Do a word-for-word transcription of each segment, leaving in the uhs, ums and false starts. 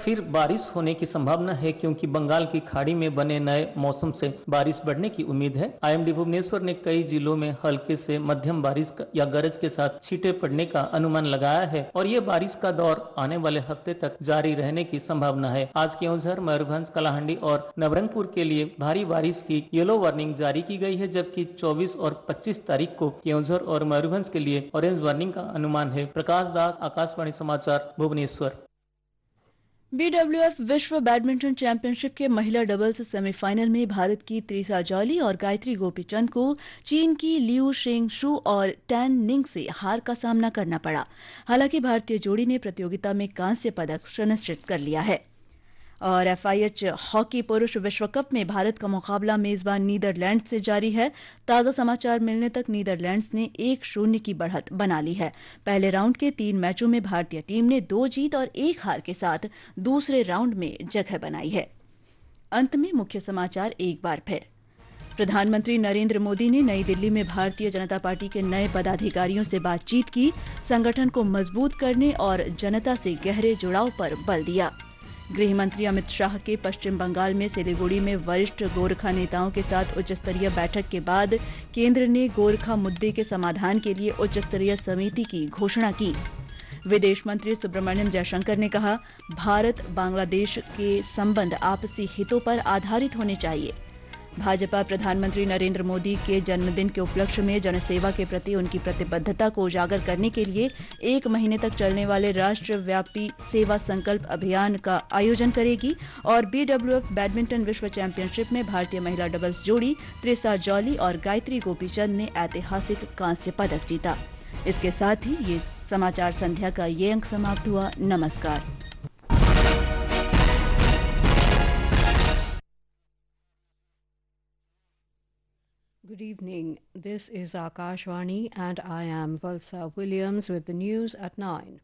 फिर बारिश होने की संभावना है क्योंकि बंगाल की खाड़ी में बने नए मौसम से बारिश बढ़ने की उम्मीद है। आईएमडी भुवनेश्वर ने कई जिलों में हल्के से मध्यम बारिश या गरज के साथ छींटे पड़ने का अनुमान लगाया है और ये बारिश का दौर आने वाले हफ्ते तक जारी रहने की संभावना है। आज केओंझर, मयूरभंज, कलाहांडी और नवरंगपुर के लिए भारी बारिश की येलो वार्निंग जारी की गई है, जबकि चौबीस और पच्चीस तारीख को केओंझर और मयूरभंज के लिए ऑरेंज वार्निंग का अनुमान है। प्रकाश दास, आकाशवाणी समाचार, भुवनेश्वर। बीडब्ल्यूएफ विश्व बैडमिंटन चैंपियनशिप के महिला डबल्स सेमीफाइनल में भारत की त्रिसा जॉली और गायत्री गोपीचंद को चीन की लिू शेंग शू और टैन निंग से हार का सामना करना पड़ा। हालांकि भारतीय जोड़ी ने प्रतियोगिता में कांस्य पदक सुनिश्चित कर लिया है। और एफआईएच हॉकी पुरुष विश्व कप में भारत का मुकाबला मेजबान नीदरलैंड्स से जारी है। ताजा समाचार मिलने तक नीदरलैंड्स ने एक शून्य की बढ़त बना ली है। पहले राउंड के तीन मैचों में भारतीय टीम ने दो जीत और एक हार के साथ दूसरे राउंड में जगह बनाई है। अंत में मुख्य समाचार एक बार फिर। प्रधानमंत्री नरेंद्र मोदी ने नई दिल्ली में भारतीय जनता पार्टी के नए पदाधिकारियों से बातचीत की, संगठन को मजबूत करने और जनता से गहरे जुड़ाव पर बल दिया। गृह मंत्री अमित शाह के पश्चिम बंगाल में सिलीगुड़ी में वरिष्ठ गोरखा नेताओं के साथ उच्च स्तरीय बैठक के बाद केंद्र ने गोरखा मुद्दे के समाधान के लिए उच्च स्तरीय समिति की घोषणा की। विदेश मंत्री सुब्रमण्यम जयशंकर ने कहा, भारत बांग्लादेश के संबंध आपसी हितों पर आधारित होने चाहिए। भाजपा प्रधानमंत्री नरेंद्र मोदी के जन्मदिन के उपलक्ष्य में जनसेवा के प्रति उनकी प्रतिबद्धता को उजागर करने के लिए एक महीने तक चलने वाले राष्ट्रव्यापी सेवा संकल्प अभियान का आयोजन करेगी। और बीडब्ल्यूएफ बैडमिंटन विश्व चैंपियनशिप में भारतीय महिला डबल्स जोड़ी त्रिसा जॉली और गायत्री गोपीचंद ने ऐतिहासिक कांस्य पदक जीता। इसके साथ ही ये समाचार संध्या का ये अंक समाप्त हुआ। नमस्कार। Good evening. This is Akashvani and I am Valsa Williams with the news at nine.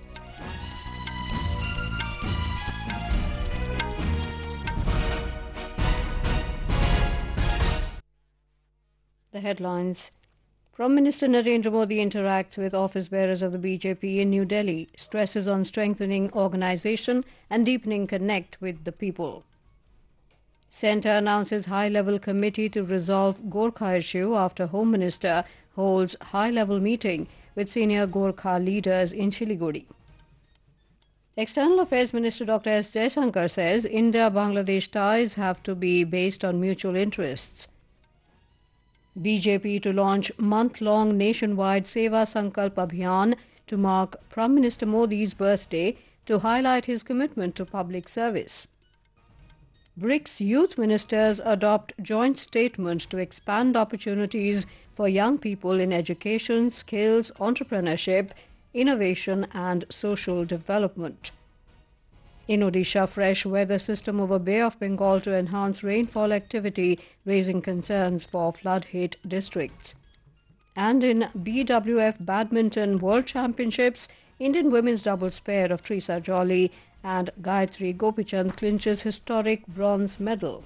The headlines. Prime Minister Narendra Modi interacts with office bearers of the B J P in New Delhi, stresses on strengthening organisation and deepening connect with the people. Centre announces high-level committee to resolve Gorkha issue after Home Minister holds high-level meeting with senior Gorkha leaders in Siliguri. External Affairs Minister Doctor S. Jaishankar says India-Bangladesh ties have to be based on mutual interests. B J P to launch month-long nationwide Seva Sankalp Abhiyan to mark Prime Minister Modi's birthday to highlight his commitment to public service. BRICS youth ministers adopt joint statement to expand opportunities for young people in education, skills, entrepreneurship, innovation and social development. In Odisha, fresh weather system over Bay of Bengal to enhance rainfall activity, raising concerns for flood-hit districts. And in B W F Badminton World Championships, Indian women's doubles pair of Trisa Jolly and Gayatri Gopichand clinches historic bronze medal.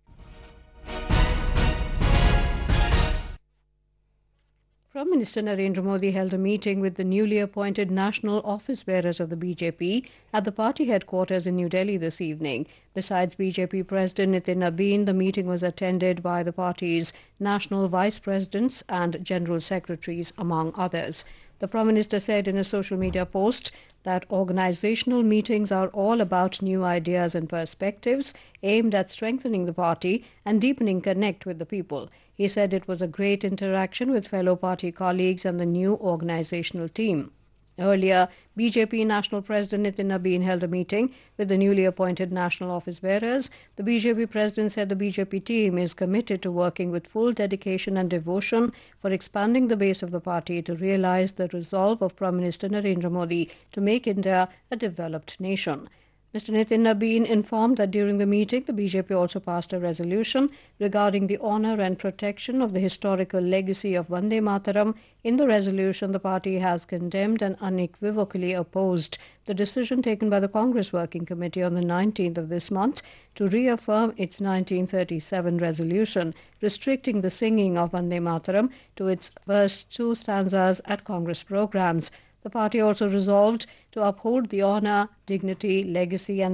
Prime Minister Narendra Modi held a meeting with the newly appointed national office bearers of the B J P at the party headquarters in New Delhi this evening. Besides B J P President Nitin Nabin, the meeting was attended by the party's national vice presidents and general secretaries, among others. The Prime Minister said in a social media post that organizational meetings are all about new ideas and perspectives aimed at strengthening the party and deepening connect with the people. He said it was a great interaction with fellow party colleagues and the new organizational team. Earlier, B J P National President Nitin Nabin held a meeting with the newly appointed national office bearers. The B J P President said the B J P team is committed to working with full dedication and devotion for expanding the base of the party to realize the resolve of Prime Minister Narendra Modi to make India a developed nation. Mister Nitin Nabin informed that during the meeting, the B J P also passed a resolution regarding the honour and protection of the historical legacy of Vande Mataram. In the resolution, the party has condemned and unequivocally opposed the decision taken by the Congress Working Committee on the nineteenth of this month to reaffirm its nineteen thirty-seven resolution restricting the singing of Vande Mataram to its first two stanzas at Congress programs. The party also resolved to uphold the honour, dignity, legacy and